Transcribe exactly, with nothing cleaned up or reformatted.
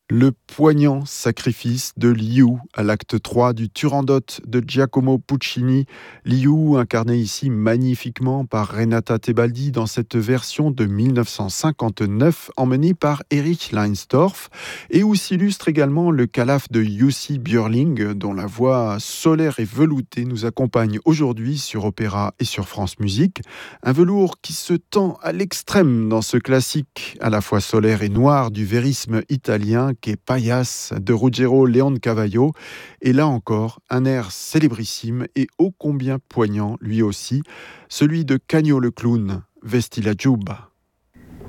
Le poignant sacrifice de Liu à l'acte trois du Turandot de Giacomo Puccini. Liu, incarné ici magnifiquement par Renata Tebaldi dans cette version de mille neuf cent cinquante-neuf, emmenée par Erich Leinsdorf, et où s'illustre également le calaf de Jussi Björling, dont la voix solaire et veloutée nous accompagne aujourd'hui sur Opéra et sur France Musique. Un velours qui se tend à l'extrême dans ce classique, à la fois solaire et noir du vérisme italien, qu'est Paias de Ruggero Leoncavallo, et là encore un air célébrissime et ô combien poignant lui aussi, celui de Cagno le clown, Vesti la giubba.